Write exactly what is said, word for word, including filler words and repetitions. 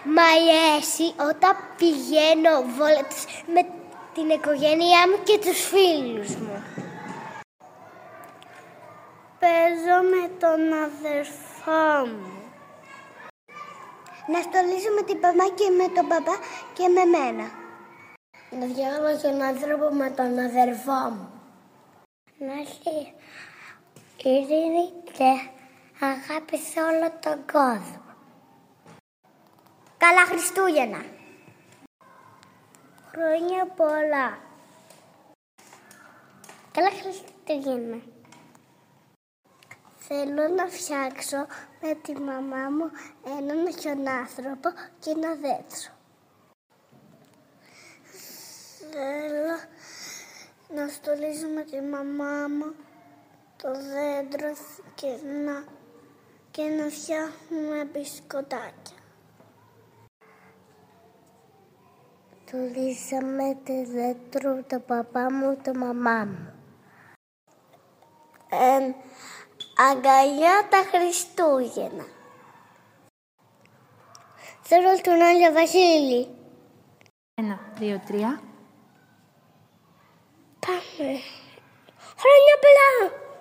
Μ' αρέσει όταν πηγαίνω βόλτες με την οικογένειά μου και τους φίλους μου. Παίζω με τον αδερφό μου. Να στολίζω με την μαμά και με τον παπά και με μένα. Να διάβαζω τον άνθρωπο με τον αδερφό μου. Να έχει ειρήνη και αγάπη σε όλο τον κόσμο. Καλά Χριστούγεννα! Χρόνια πολλά! Καλά Χριστούγεννα! Θέλω να φτιάξω με τη μαμά μου έναν χιονάνθρωπο και ένα δέντρο. Θέλω να στολίζω με τη μαμά μου το δέντρο και να, και να φτιάχνουμε μπισκοτάκια. Στολίσαμε το δέντρο το παπά μου, το μαμά μου. Ε, αγκαλιά τα Χριστούγεννα. Θέλω τον Άγιο Βασίλη. Ένα, δύο, τρία. Πάμε. Χρόνια πολλά!